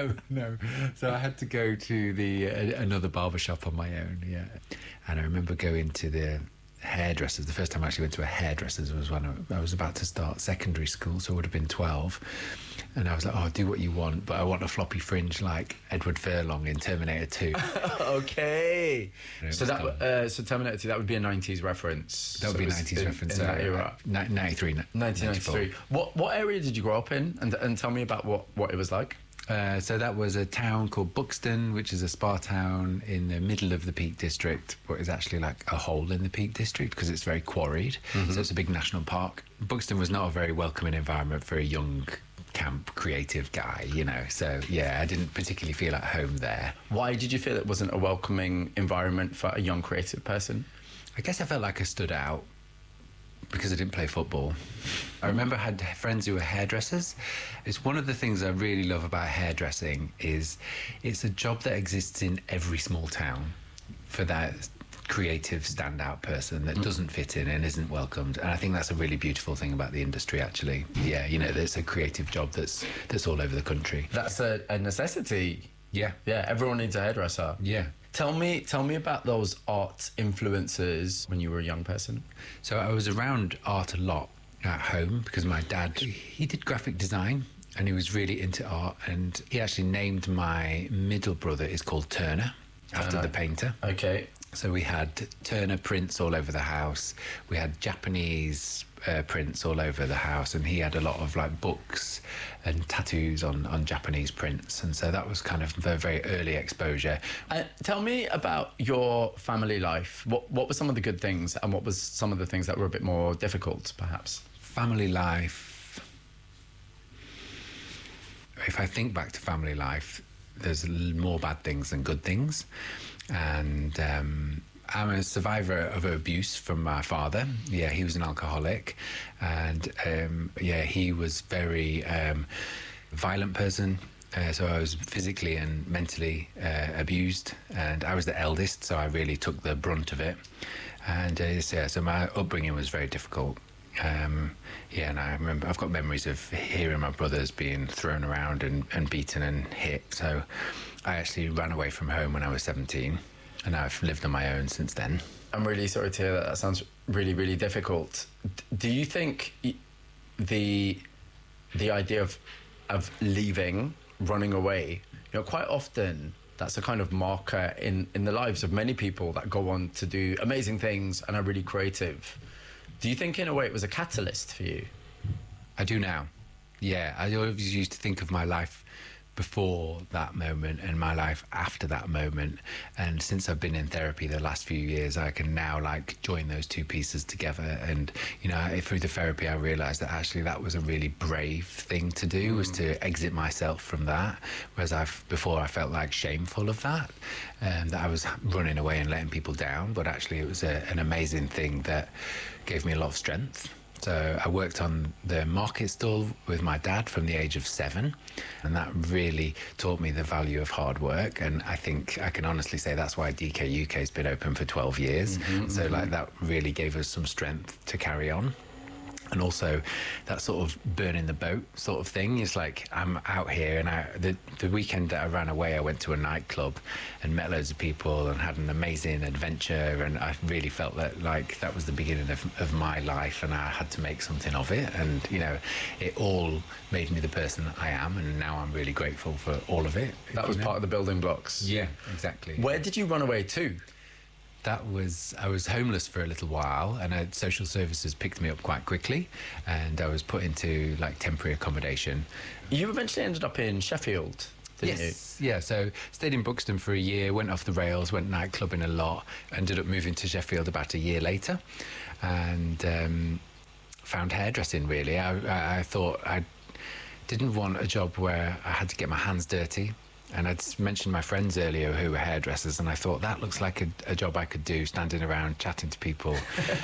No. So I had to go to the another barbershop on my own, yeah. And I remember going to the hairdressers. The first time I actually went to a hairdresser's was when I was about to start secondary school, so I would have been 12. And I was like, oh, do what you want, but I want a floppy fringe like Edward Furlong in Terminator 2. Okay. So so Terminator 2, that would be a 90s reference. That would be a 90s reference. In that era. 93. 1993. What area did you grow up in? And tell me about what it was like. So that was a town called Buxton, which is a spa town in the middle of the Peak District, but is actually like a hole in the Peak District because it's very quarried. So it's a big national park. Buxton was not a very welcoming environment for a young camp creative guy, you know. So yeah, I didn't particularly feel at home there. Why did you feel it wasn't a welcoming environment for a young creative person? I guess I felt like I stood out because I didn't play football. I remember I had friends who were hairdressers. It's one of the things I really love about hairdressing is it's a job that exists in every small town for that creative standout person that doesn't fit in and isn't welcomed. And I think that's a really beautiful thing about the industry, actually. Yeah, you know, there's a creative job that's all over the country. That's a necessity. Yeah. Yeah, everyone needs a hairdresser. Yeah. Tell me about those art influences when you were a young person. So I was around art a lot at home because my dad, he did graphic design and he was really into art, and he actually named my middle brother is called Turner after the painter. Okay. So we had Turner prints all over the house. We had Japanese prints all over the house, and he had a lot of like books and tattoos on Japanese prints, and so that was kind of a very early exposure. Tell me about your family life. What were some of the good things, and what was some of the things that were a bit more difficult, perhaps? Family life. If I think back to family life, there's more bad things than good things. And I'm a survivor of abuse from my father. Yeah, he was an alcoholic. And he was very violent person. So I was physically and mentally abused. And I was the eldest, so I really took the brunt of it. And so my upbringing was very difficult. And I remember I've got memories of hearing my brothers being thrown around and beaten and hit. So I actually ran away from home when I was 17, and I've lived on my own since then. I'm really sorry to hear that. That sounds really, really difficult. Do you think the idea of leaving, running away, you know, quite often that's a kind of marker in the lives of many people that go on to do amazing things and are really creative? Do you think in a way it was a catalyst for you? I do now. Yeah, I always used to think of my life before that moment and my life after that moment. And since I've been in therapy the last few years, I can now like join those two pieces together. And, you know, through the therapy, I realized that actually that was a really brave thing to do, was to exit myself from that. Whereas before I felt like shameful of that I was running away and letting people down. But actually it was an amazing thing that gave me a lot of strength. So I worked on the market stall with my dad from the age of 7, and that really taught me the value of hard work. And I think I can honestly say that's why DK UK has been open for 12 years. So like that really gave us some strength to carry on. And also that sort of burning the boat sort of thing is like, I'm out here, and the weekend that I ran away, I went to a nightclub and met loads of people and had an amazing adventure, and I really felt that like that was the beginning of my life, and I had to make something of it. And, you know, it all made me the person that I am, and now I'm really grateful for all of it. That was part of the building blocks. Yeah, exactly. Where did you run away to? I was homeless for a little while, and social services picked me up quite quickly, and I was put into like temporary accommodation. You eventually ended up in Sheffield, didn't you? Yeah, so stayed in Buxton for a year, went off the rails, went nightclubbing a lot, ended up moving to Sheffield about a year later, and found hairdressing really. I thought I didn't want a job where I had to get my hands dirty. And I'd mentioned my friends earlier who were hairdressers, and I thought that looks like a job I could do, standing around chatting to people,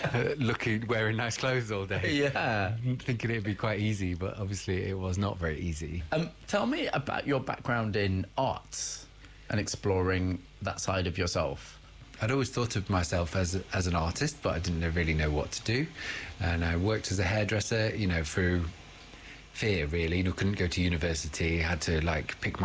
wearing nice clothes all day. Yeah. Thinking it'd be quite easy, but obviously it was not very easy. Tell me about your background in art and exploring that side of yourself. I'd always thought of myself as an artist, but I didn't really know what to do. And I worked as a hairdresser, you know, through fear, really. You know, couldn't go to university, had to like pick